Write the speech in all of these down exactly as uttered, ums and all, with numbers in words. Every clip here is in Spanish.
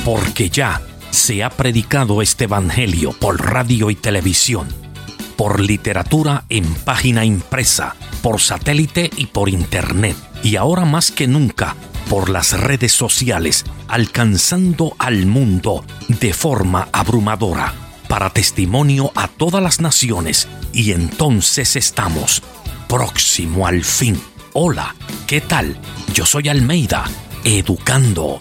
Porque ya se ha predicado este evangelio por radio y televisión, por literatura en página impresa, por satélite y por internet, y ahora más que nunca por las redes sociales, alcanzando al mundo de forma abrumadora, para testimonio a todas las naciones, y entonces estamos próximo al fin. Hola, ¿qué tal? Yo soy Almeida, educando.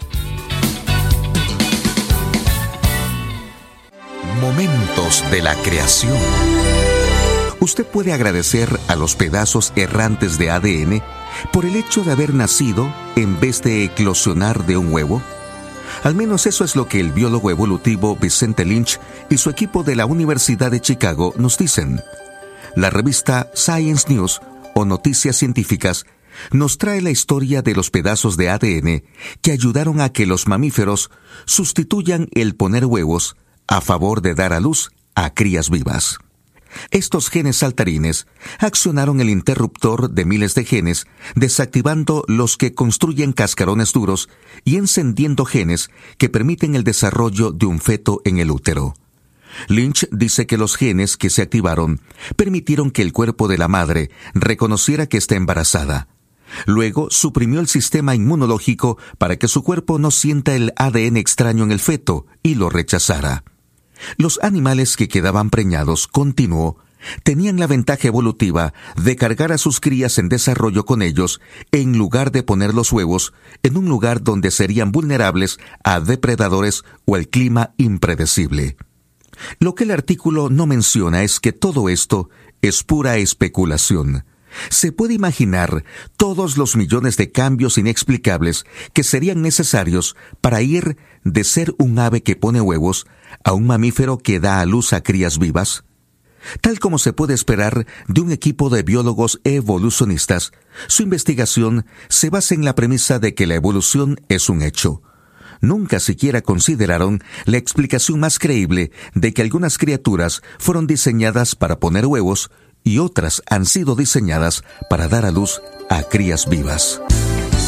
Momentos de la creación. Usted puede agradecer a los pedazos errantes de A D N por el hecho de haber nacido en vez de eclosionar de un huevo. Al menos eso es lo que el biólogo evolutivo Vicente Lynch y su equipo de la Universidad de Chicago nos dicen. La revista Science News, o Noticias Científicas, nos trae la historia de los pedazos de A D N que ayudaron a que los mamíferos sustituyan el poner huevos a favor de dar a luz a crías vivas. Estos genes saltarines accionaron el interruptor de miles de genes, desactivando los que construyen cascarones duros y encendiendo genes que permiten el desarrollo de un feto en el útero. Lynch dice que los genes que se activaron permitieron que el cuerpo de la madre reconociera que está embarazada. Luego suprimió el sistema inmunológico para que su cuerpo no sienta el A D N extraño en el feto y lo rechazara. Los animales que quedaban preñados, continuó, tenían la ventaja evolutiva de cargar a sus crías en desarrollo con ellos en lugar de poner los huevos en un lugar donde serían vulnerables a depredadores o el clima impredecible. Lo que el artículo no menciona es que todo esto es pura especulación. Se puede imaginar todos los millones de cambios inexplicables que serían necesarios para ir de ser un ave que pone huevos a un mamífero que da a luz a crías vivas. Tal como se puede esperar de un equipo de biólogos evolucionistas, su investigación se basa en la premisa de que la evolución es un hecho. Nunca siquiera consideraron la explicación más creíble de que algunas criaturas fueron diseñadas para poner huevos y otras han sido diseñadas para dar a luz a crías vivas.